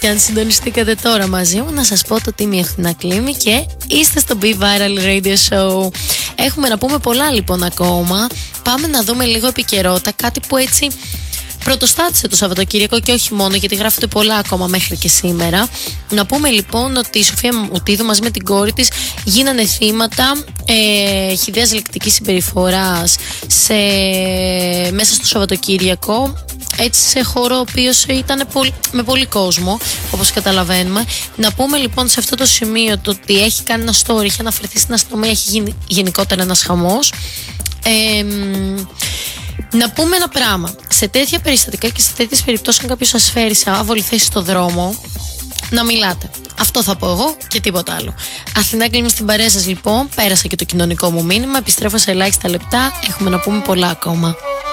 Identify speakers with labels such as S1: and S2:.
S1: Και αν συντονιστήκατε τώρα μαζί μου, να σας πω το Τίμη Ευθυνά Κλίμη και είστε στο Be Viral Radio Show. Έχουμε να πούμε πολλά λοιπόν ακόμα. Πάμε να δούμε λίγο επικαιρότητα, κάτι που έτσι πρωτοστάτησε το Σαββατοκύριακο και όχι μόνο, γιατί γράφονται πολλά ακόμα μέχρι και σήμερα. Να πούμε λοιπόν ότι η Σοφία Μουτίδου μαζί με την κόρη της γίνανε θύματα χυδαίας λεκτικής συμπεριφοράς μέσα στο Σαββατοκύριακο, έτσι σε χώρο ο οποίος ήταν με πολύ κόσμο, όπως καταλαβαίνουμε. Να πούμε λοιπόν σε αυτό το σημείο το ότι έχει κάνει ένα story, έχει αναφερθεί στην αστυνομία, έχει γίνει γενικότερα ένας χαμός. Να πούμε ένα πράγμα. Σε τέτοια περιστατικά και σε τέτοιες περιπτώσεις, αν κάποιος σας φέρει σε άβολη θέση στο δρόμο, να μιλάτε. Αυτό θα πω εγώ και τίποτα άλλο. Αθηνά Κλίμη στην παρέα σας λοιπόν. Πέρασα και το κοινωνικό μου μήνυμα. Επιστρέφω σε ελάχιστα λεπτά. Έχουμε να πούμε πολλά ακόμα.